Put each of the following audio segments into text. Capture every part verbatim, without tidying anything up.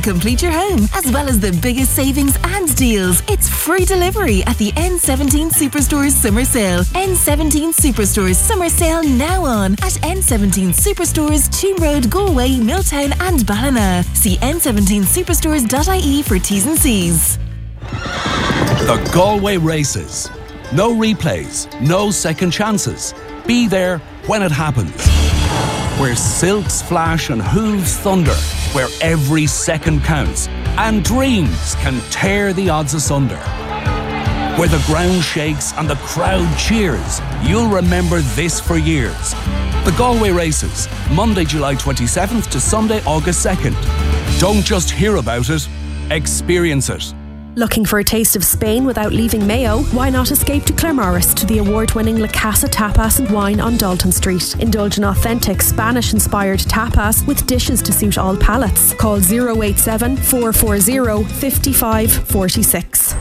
complete your home, as well as the biggest savings and deals. It's free delivery at the N seventeen Superstores Summer Sale. N seventeen Superstores Summer Sale now on at N seventeen Superstores, Toome Road, Galway, Milltown and Ballina. See N seventeen superstores dot I E for T's and C's. The Galway Races. No replays, no second chances. Be there when it happens. Where silks flash and hooves thunder. Where every second counts and dreams can tear the odds asunder. Where the ground shakes and the crowd cheers. You'll remember this for years. The Galway Races, Monday, July twenty-seventh to Sunday, August second. Don't just hear about it, experience it. Looking for a taste of Spain without leaving Mayo? Why not escape to Claremorris to the award-winning La Casa Tapas and Wine on Dalton Street. Indulge in authentic Spanish-inspired tapas with dishes to suit all palates. Call zero eight seven, four four zero, five five four six.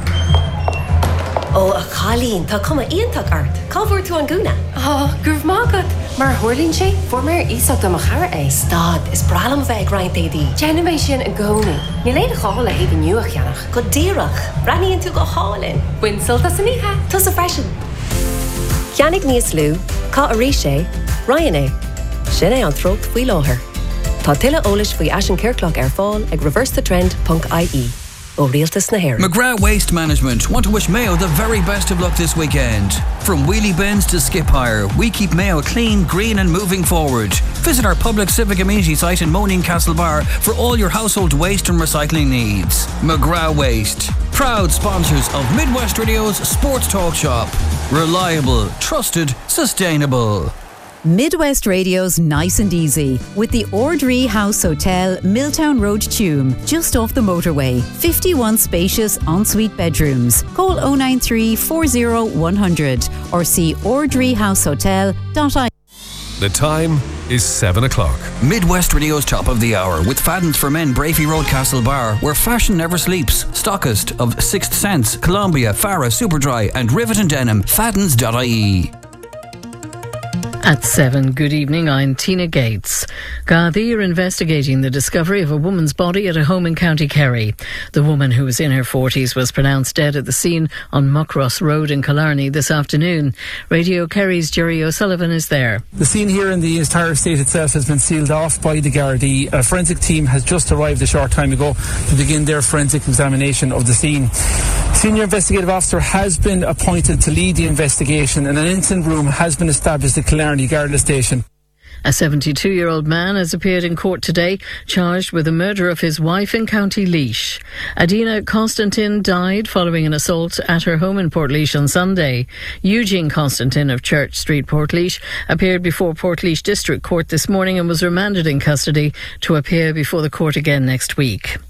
Oh, a Colleen, tá cuma íontach art. Cábhar tú an gúna? Oh, gurb mágad. Mar thuirlín sé, formar ísach do machara é. Stad, is bralam bheith grind édí. Jenna mé sin a gcónaí. Ní léad a chála héad an nuach cheannach. Go díreach, braníonn tú go hálinn. Winsolta sa níthe. Tus a freisin. Cheannig níos lú, cá a rí sé, Ryan é. Sin é an trócht faoi láthair. Tá tuile eolais faoi Ashen Kirkloch ar fáil ag reverse the trend dot I E. McGrath Waste Management want to wish Mayo the very best of luck this weekend. From wheelie bins to skip hire, we keep Mayo clean, green and moving forward. Visit our public civic amenity site in Moaning Castlebar for all your household waste and recycling needs. McGrath Waste, proud sponsors of Midwest Radio's Sports Talk Shop. Reliable, trusted, sustainable. Midwest Radio's Nice and Easy with the Ordree House Hotel, Milltown Road, Toome, just off the motorway. fifty-one spacious ensuite bedrooms. Call oh nine three, four oh, one hundred or see ordree house hotel dot I E. The time is seven o'clock. Midwest Radio's top of the hour with Fadden's for Men, Brafey Road, Castlebar, where fashion never sleeps. Stockist of Sixth Sense, Columbia, Farah, Superdry and Rivet and Denim. Faddens dot I E. At seven, good evening, I'm Tina Gates. Gardaí are investigating the discovery of a woman's body at a home in County Kerry. The woman, who was in her forties, was pronounced dead at the scene on Muckross Road in Killarney this afternoon. Radio Kerry's Jerry O'Sullivan is there. The scene here in the entire estate itself has been sealed off by the Gardaí. A forensic team has just arrived a short time ago to begin their forensic examination of the scene. Senior investigative officer has been appointed to lead the investigation, and an incident room has been established at Killarney Garda Station. A seventy-two-year-old man has appeared in court today, charged with the murder of his wife in County Laois. Adina Constantin died following an assault at her home in Portlaoise on Sunday. Eugene Constantin of Church Street, Portlaoise, appeared before Portlaoise District Court this morning and was remanded in custody to appear before the court again next week.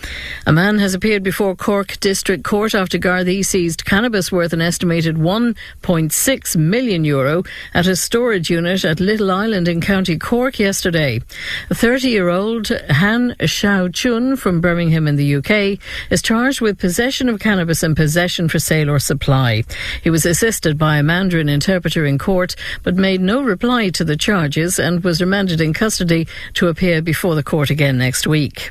A man has appeared before Cork District Court after Gardaí seized cannabis worth an estimated one point six million euro at a storage unit at Little Island in County Cork yesterday. thirty-year-old Han Xiao Chun from Birmingham in the U K is charged with possession of cannabis and possession for sale or supply. He was assisted by a Mandarin interpreter in court but made no reply to the charges and was remanded in custody to appear before the court again next week.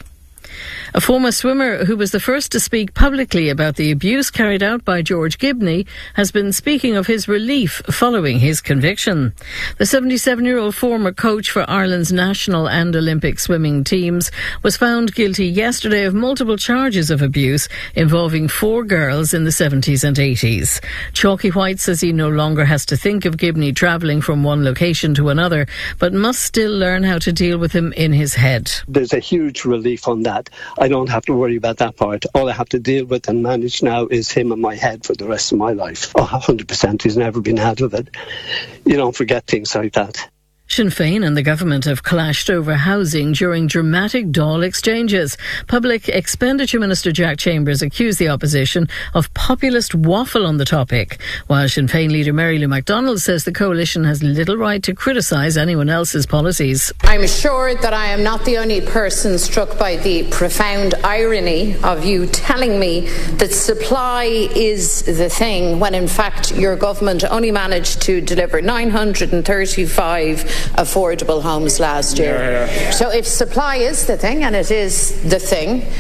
A former swimmer who was the first to speak publicly about the abuse carried out by George Gibney has been speaking of his relief following his conviction. The seventy-seven-year-old former coach for Ireland's national and Olympic swimming teams was found guilty yesterday of multiple charges of abuse involving four girls in the seventies and eighties. Chalky White says he no longer has to think of Gibney travelling from one location to another, but must still learn how to deal with him in his head. There's a huge relief on that. I don't have to worry about that part. All I have to deal with and manage now is him in my head for the rest of my life. Oh, one hundred percent. He's never been out of it. You don't forget things like that. Sinn Féin and the government have clashed over housing during dramatic Dáil exchanges. Public Expenditure Minister Jack Chambers accused the opposition of populist waffle on the topic, while Sinn Féin leader Mary Lou McDonald says the coalition has little right to criticise anyone else's policies. I'm sure that I am not the only person struck by the profound irony of you telling me that supply is the thing, when in fact your government only managed to deliver nine hundred thirty-five affordable homes last year. Yeah, yeah. So if supply is the thing, and it is the thing,